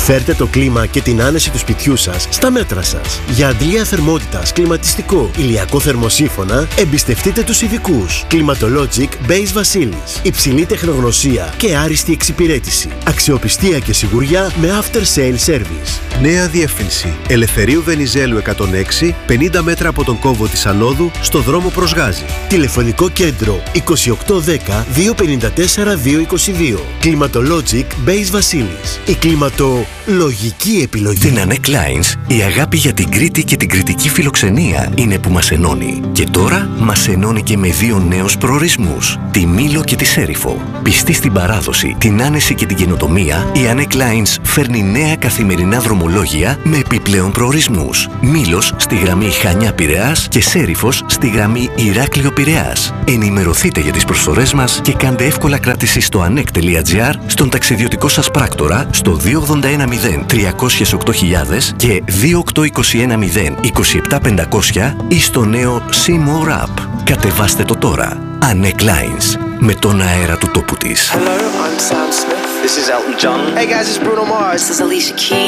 Φέρτε το κλίμα και την άνεση του σπιτιού σας στα μέτρα σας. Για αντλία θερμότητας, κλιματιστικό, ηλιακό θερμοσύφωνα, εμπιστευτείτε τους ειδικούς. Climatologic Base Vasilis. Υψηλή τεχνογνωσία και άριστη εξυπηρέτηση. Αξιοπιστία και σιγουριά με after sale service. Νέα διεύθυνση. Ελευθερίου Βενιζέλου 106, 50 μέτρα από τον κόμβο της Ανόδου, στο δρόμο προς Γάζη. Τηλεφωνικό κέντρο 2810 254 222. Climatologic Base Vasilis. Η κλιματολογική επιλογή. Στην Anek Lines, η αγάπη για την Κρήτη και την κρητική φιλοξενία είναι που μας ενώνει. Και τώρα μας ενώνει και με δύο νέους προορισμούς, τη Μήλο και τη Σέριφο. Πιστή στην παράδοση, την άνεση και την καινοτομία, η Anek Lines φέρνει νέα καθημερινά δρομολόγια με επιπλέον προορισμούς. Μήλος στη γραμμή Χανιά-Πειραιάς και Σέριφος στη γραμμή Ηράκλειο-Πειραιάς. Ενημερωθείτε για τις προσφορές μας και κάντε εύκολα κράτηση στο anek.gr, στον ταξιδιωτικό σας πράκτορα, στο 2810 308.000 και 28210 27500 ή στο νέο See More App. Κατεβάστε το τώρα. Anek Lines. Με τον αέρα του τόπου της. Hello, I'm Sam Smith. This is Elton John. Hey guys, it's Bruno Mars. This is Alicia Keys.